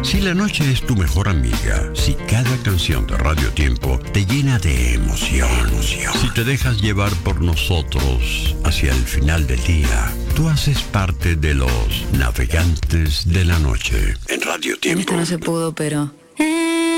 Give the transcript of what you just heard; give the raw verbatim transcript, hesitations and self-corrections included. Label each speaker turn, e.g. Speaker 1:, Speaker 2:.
Speaker 1: Si la noche es tu mejor amiga, si cada canción de Radio Tiempo te llena de emoción, emoción, si te dejas llevar por nosotros hacia el final del día, tú haces parte de los navegantes de la noche en Radio Tiempo.
Speaker 2: Esto no se pudo, pero